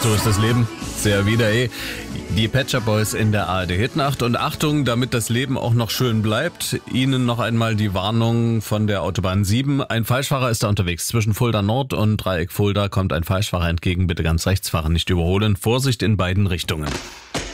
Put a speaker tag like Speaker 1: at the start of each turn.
Speaker 1: So ist das Leben. Sehr wieder, Die Pet Shop Boys in der ARD Hitnacht. Und Achtung, damit das Leben auch noch schön bleibt, Ihnen noch einmal die Warnung von der Autobahn 7. Ein Falschfahrer ist da unterwegs. Zwischen Fulda Nord und Dreieck Fulda kommt ein Falschfahrer entgegen. Bitte ganz rechts fahren, nicht überholen. Vorsicht in beiden Richtungen.